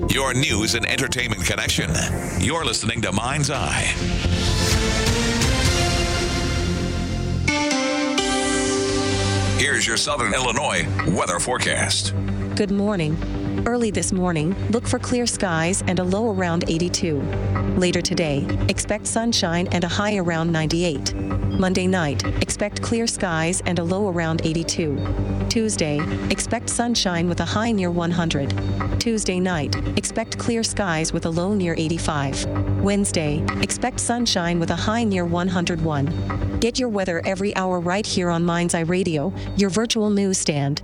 your news and entertainment connection. You're listening to Mind's Eye. Here's your Southern Illinois weather forecast. Good morning. Early this morning, look for clear skies and a low around 82. Later today, expect sunshine and a high around 98. Monday night, expect clear skies and a low around 82. Tuesday, expect sunshine with a high near 100. Tuesday night, expect clear skies with a low near 85. Wednesday, expect sunshine with a high near 101. Get your weather every hour right here on Mind's Eye Radio, your virtual newsstand.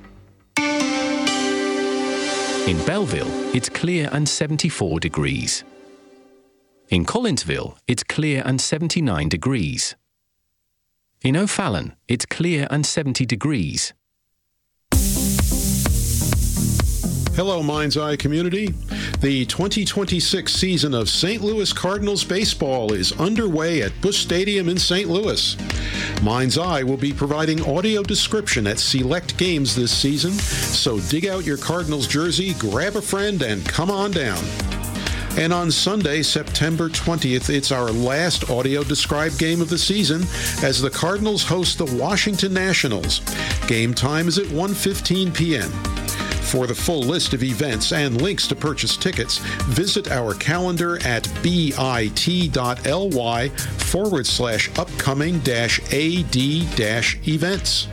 In Belleville, it's clear and 74 degrees. In Collinsville, it's clear and 79 degrees. In O'Fallon, it's clear and 70 degrees. Hello, Mind's Eye community. The 2026 season of St. Louis Cardinals baseball is underway at Busch Stadium in St. Louis. Mind's Eye will be providing audio description at select games this season, so dig out your Cardinals jersey, grab a friend, and come on down. And on Sunday, September 20th, it's our last audio-described game of the season as the Cardinals host the Washington Nationals. Game time is at 1:15 p.m. For the full list of events and links to purchase tickets, visit our calendar at bit.ly/upcoming-ad-events.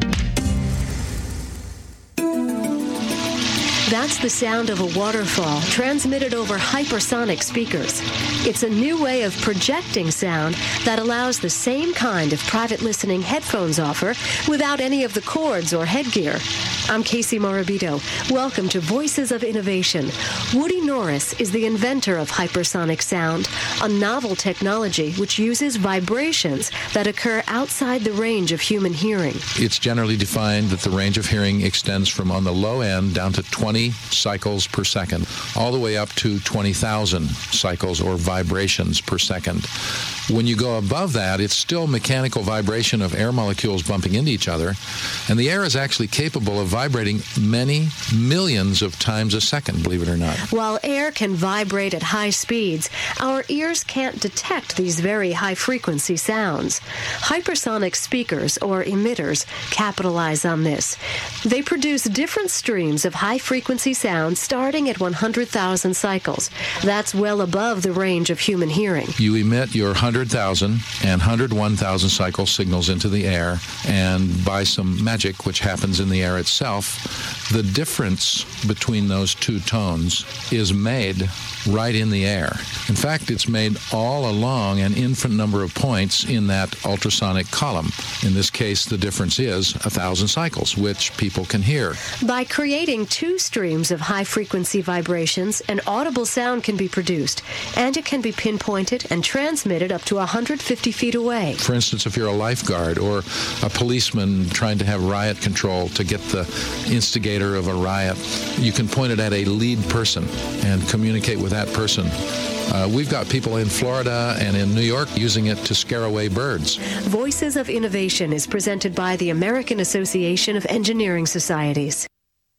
That's the sound of a waterfall transmitted over hypersonic speakers. It's a new way of projecting sound that allows the same kind of private listening headphones offer without any of the cords or headgear. I'm Casey Morabito. Welcome to Voices of Innovation. Woody Norris is the inventor of hypersonic sound, a novel technology which uses vibrations that occur outside the range of human hearing. It's generally defined that the range of hearing extends from on the low end down to 20 cycles per second, all the way up to 20,000 cycles or vibrations per second. When you go above that, it's still mechanical vibration of air molecules bumping into each other, and the air is actually capable of vibrating many millions of times a second, believe it or not. While air can vibrate at high speeds, our ears can't detect these very high-frequency sounds. Hypersonic speakers, or emitters, capitalize on this. They produce different streams of high-frequency sound starting at 100,000 cycles. That's well above the range of human hearing. You emit your 100,000 and 101,000 cycle signals into the air, and by some magic which happens in the air itself, the difference between those two tones is made right in the air. In fact, it's made all along an infinite number of points in that ultrasonic column. In this case, the difference is 1,000 cycles, which people can hear. By creating two streams of high-frequency vibrations, an audible sound can be produced, and it can be pinpointed and transmitted up to 150 feet away. For instance, if you're a lifeguard or a policeman trying to have riot control to get the instigator of a riot, you can point it at a lead person and communicate with that person. We've got people in Florida and in New York using it to scare away birds. Voices of Innovation is presented by the American Association of Engineering Societies.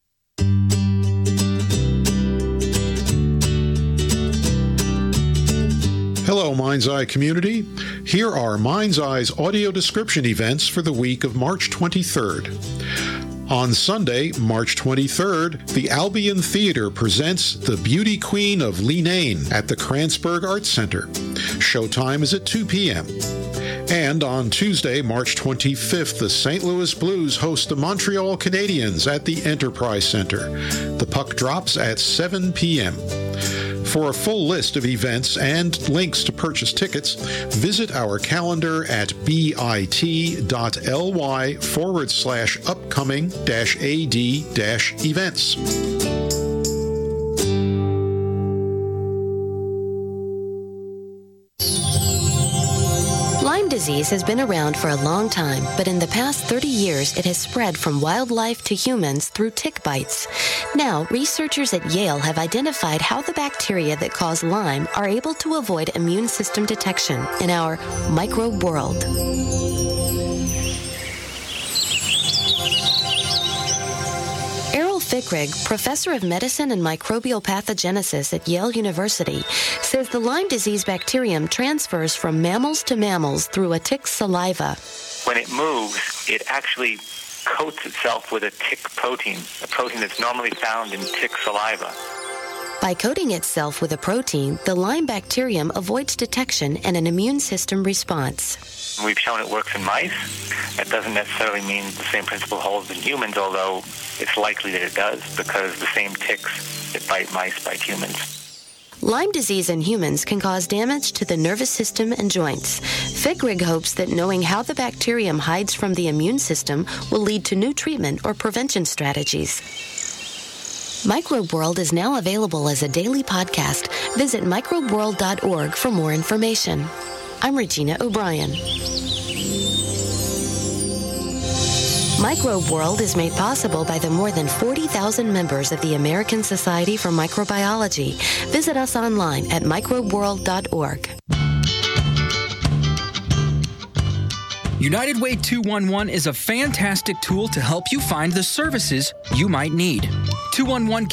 Hello, Mind's Eye community. Here are Mind's Eye's audio description events for the week of March 23rd. On Sunday, March 23rd, the Albion Theater presents The Beauty Queen of Leenane at the Kranzberg Arts Center. Showtime is at 2 p.m. And on Tuesday, March 25th, the St. Louis Blues host the Montreal Canadiens at the Enterprise Center. The puck drops at 7 p.m. For a full list of events and links to purchase tickets, visit our calendar at bit.ly/upcoming-ad-events. Lyme disease has been around for a long time, but in the past 30 years, it has spread from wildlife to humans through tick bites. Now, researchers at Yale have identified how the bacteria that cause Lyme are able to avoid immune system detection in our microbe world. Fickrig, professor of medicine and microbial pathogenesis at Yale University, says the Lyme disease bacterium transfers from mammals to mammals through a tick's saliva. When it moves, it actually coats itself with a tick protein, a protein that's normally found in tick saliva. By coating itself with a protein, the Lyme bacterium avoids detection and an immune system response. We've shown it works in mice. That doesn't necessarily mean the same principle holds in humans, although it's likely that it does because the same ticks that bite mice bite humans. Lyme disease in humans can cause damage to the nervous system and joints. Fickrig hopes that knowing how the bacterium hides from the immune system will lead to new treatment or prevention strategies. Microbe World is now available as a daily podcast. Visit microbeworld.org for more information. I'm Regina O'Brien. Microbe World is made possible by the more than 40,000 members of the American Society for Microbiology. Visit us online at microbeworld.org. United Way 211 is a fantastic tool to help you find the services you might need. 211